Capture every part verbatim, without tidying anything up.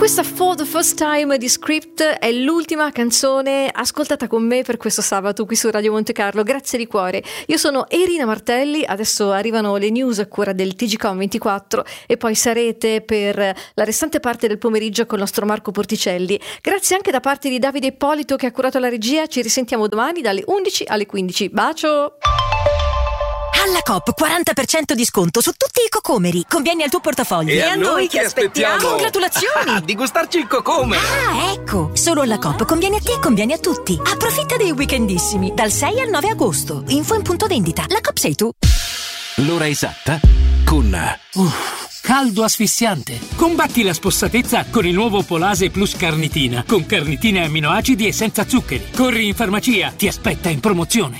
Questa For the First Time di Script è l'ultima canzone ascoltata con me per questo sabato qui su Radio Monte Carlo. Grazie di cuore. Io sono Erina Martelli, adesso arrivano le news a cura del T G Com ventiquattro e poi sarete per la restante parte del pomeriggio con il nostro Marco Porticelli. Grazie anche da parte di Davide Ippolito che ha curato la regia. Ci risentiamo domani dalle undici alle quindici. Bacio! Alla Coop quaranta per cento di sconto su tutti i cocomeri. Conviene al tuo portafoglio. E, e a noi che aspettiamo? Congratulazioni! Ah, di gustarci il cocomero. Ah, ecco! Solo alla Coop conviene a te e conviene a tutti. Approfitta dei weekendissimi dal sei al nove agosto. Info in punto vendita. La Coop sei tu. L'ora esatta con Uff, caldo asfissiante. Combatti la spossatezza con il nuovo Polase Plus Carnitina, con carnitine e amminoacidi e senza zuccheri. Corri in farmacia, ti aspetta in promozione.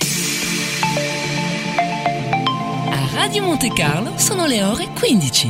Radio Monte Carlo sono le ore quindici.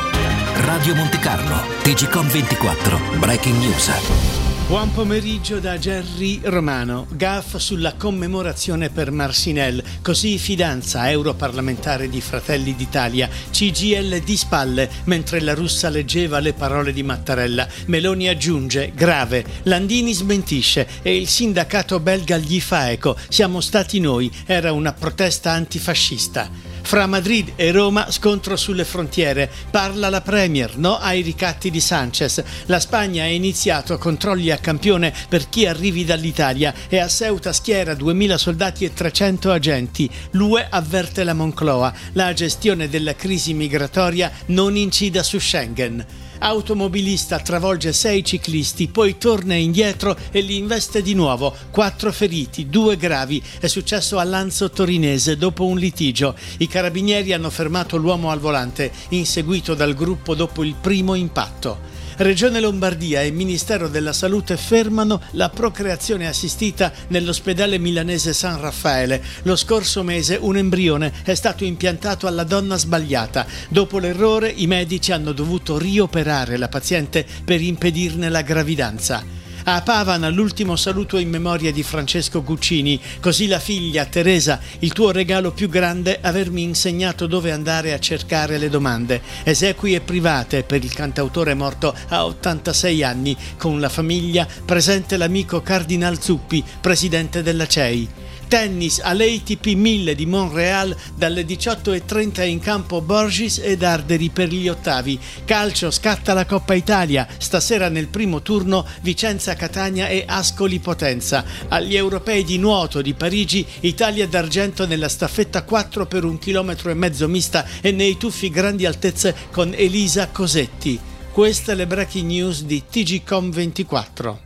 Radio Monte Carlo, T G Com ventiquattro, Breaking News. Buon pomeriggio da Gerry Romano. Gaff sulla commemorazione per Marcinelle, così fidanza europarlamentare di Fratelli d'Italia. C G I L di spalle mentre la russa leggeva le parole di Mattarella. Meloni aggiunge: grave. Landini smentisce e il sindacato belga gli fa eco: siamo stati noi, era una protesta antifascista. Fra Madrid e Roma scontro sulle frontiere. Parla la Premier, no ai ricatti di Sanchez. La Spagna ha iniziato controlli a campione per chi arrivi dall'Italia e a Ceuta schiera duemila soldati e trecento agenti. L'U E avverte la Moncloa: la gestione della crisi migratoria non incida su Schengen. Automobilista travolge sei ciclisti, poi torna indietro e li investe di nuovo. Quattro feriti, due gravi. È successo a Lanzo Torinese dopo un litigio. I carabinieri hanno fermato l'uomo al volante, inseguito dal gruppo dopo il primo impatto. Regione Lombardia e Ministero della Salute fermano la procreazione assistita nell'ospedale milanese San Raffaele. Lo scorso mese un embrione è stato impiantato alla donna sbagliata. Dopo l'errore i medici hanno dovuto rioperare la paziente per impedirne la gravidanza. A Pavana l'ultimo saluto in memoria di Francesco Guccini. Così la figlia Teresa: il tuo regalo più grande, avermi insegnato dove andare a cercare le domande. Esequie private per il cantautore morto a ottantasei anni. Con la famiglia presente l'amico Cardinal Zuppi, presidente della C E I. Tennis all'A T P mille di Montréal dalle diciotto e trenta in campo Borgis ed Arderi per gli ottavi. Calcio, scatta la Coppa Italia. Stasera nel primo turno Vicenza Catania e Ascoli Potenza. Agli europei di nuoto di Parigi, Italia d'argento nella staffetta quattro per un chilometro e mezzo mista e nei tuffi grandi altezze con Elisa Cosetti. Queste le breaking news di T G Com ventiquattro.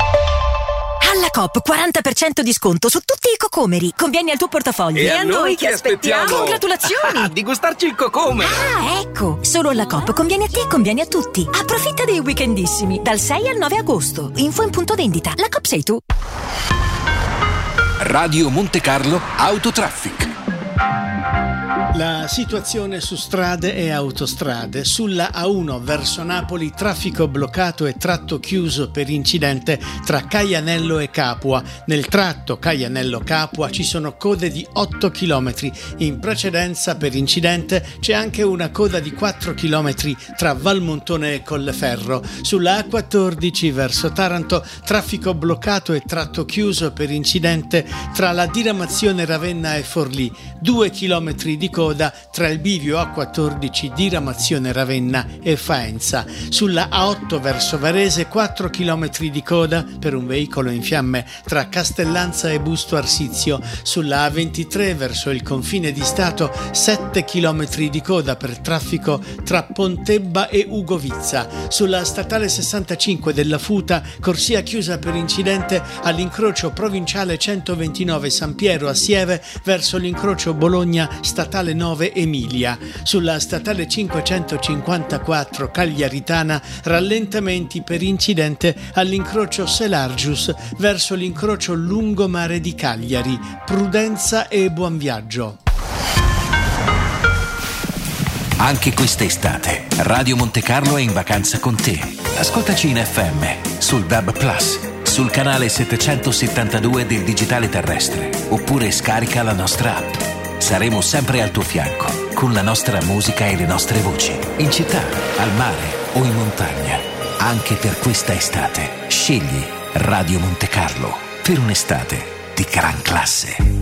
Alla Coop quaranta per cento di sconto su tutti i cocomeri. Conviene al tuo portafoglio. E, e a noi che aspettiamo? Congratulazioni! Ah, di gustarci il cocomero. Ah, ecco! Solo alla Coop conviene a te e conviene a tutti. Approfitta dei weekendissimi dal sei al nove agosto. Info in punto vendita. La Coop sei tu. Radio Monte Carlo Autotraffic. La situazione su strade e autostrade. Sulla A uno verso Napoli traffico bloccato e tratto chiuso per incidente tra Caianello e Capua. Nel tratto Caianello-Capua ci sono code di otto chilometri. In precedenza per incidente c'è anche una coda di quattro chilometri tra Valmontone e Colleferro. Sulla A quattordici verso Taranto traffico bloccato e tratto chiuso per incidente tra la diramazione Ravenna e Forlì. Due chilometri di coda tra il bivio A quattordici diramazione Ravenna e Faenza. Sulla A otto verso Varese quattro chilometri di coda per un veicolo in fiamme tra Castellanza e Busto Arsizio. Sulla A ventitré verso il confine di Stato sette chilometri di coda per traffico tra Pontebba e Ugovizza. Sulla statale sessantacinque della Futa corsia chiusa per incidente all'incrocio provinciale centoventinove San Piero a Sieve verso l'incrocio Bologna statale nove Emilia. Sulla statale cinquecentocinquantaquattro Cagliaritana rallentamenti per incidente all'incrocio Selargius verso l'incrocio Lungomare di Cagliari. Prudenza e buon viaggio. Anche quest'estate Radio Monte Carlo è in vacanza con te. Ascoltaci in F M, sul D A B Plus, sul canale settecentosettantadue del digitale terrestre, oppure scarica la nostra app. Saremo sempre al tuo fianco, con la nostra musica e le nostre voci, in città, al mare o in montagna. Anche per questa estate, scegli Radio Monte Carlo per un'estate di gran classe.